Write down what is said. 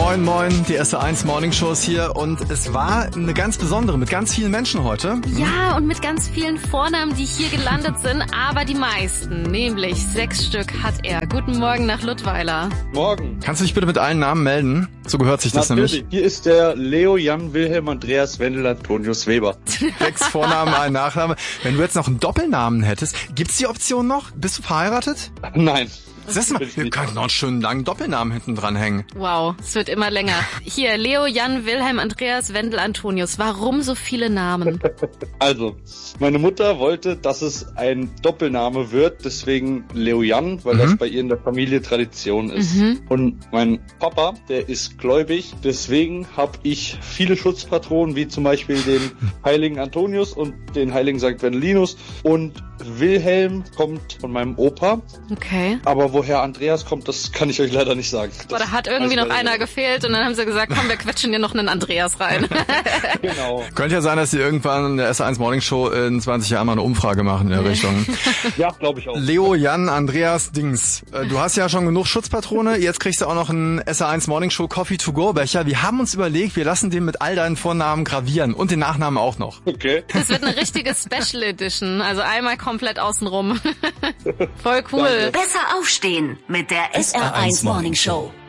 Moin Moin, die SR1 Morning Show ist hier und es war eine ganz besondere mit ganz vielen Menschen heute. Ja, und mit ganz vielen Vornamen, die hier gelandet sind, aber die meisten, nämlich 6 Stück hat er. Guten Morgen nach Luttweiler. Morgen. Kannst du dich bitte mit allen Namen melden? So gehört sich das Natürlich. nämlich. Hier ist der Leo, Jan, Wilhelm, Andreas, Wendel, Antonius, Weber. 6 Vornamen, ein Nachname. Wenn du jetzt noch einen Doppelnamen hättest, gibt's die Option noch? Bist du verheiratet? Nein. Siehst du mal, wir könnten noch einen schönen langen Doppelnamen hinten dran hängen. Wow, es wird immer länger. Hier, Leo, Jan, Wilhelm, Andreas, Wendel, Antonius. Warum so viele Namen? Also, meine Mutter wollte, dass es ein Doppelname wird, deswegen Leo Jan, weil das bei ihr in der Familie Tradition ist. Und mein Papa, der ist gläubig, deswegen habe ich viele Schutzpatronen, wie zum Beispiel den heiligen Antonius und den heiligen St. Wendelinus. Und Wilhelm kommt von meinem Opa. Okay. Aber woher Andreas kommt, das kann ich euch leider nicht sagen. Oder hat irgendwie noch einer gefehlt und dann haben sie gesagt, komm, wir quetschen dir noch einen Andreas rein. Genau. Könnte ja sein, dass sie irgendwann in der SR1 Morning Show in 20 Jahren mal eine Umfrage machen in der Richtung. Ja, glaube ich auch. Leo, Jan, Andreas, Dings. Du hast ja schon genug Schutzpatrone. Jetzt kriegst du auch noch einen SR1 Morning Show Coffee to go Becher. Wir haben uns überlegt, wir lassen den mit all deinen Vornamen gravieren und den Nachnamen auch noch. Okay. Das wird eine richtige Special Edition. Also einmal komplett außenrum. Voll cool. Danke. Besser aufstehen mit der SR1 Morning Show.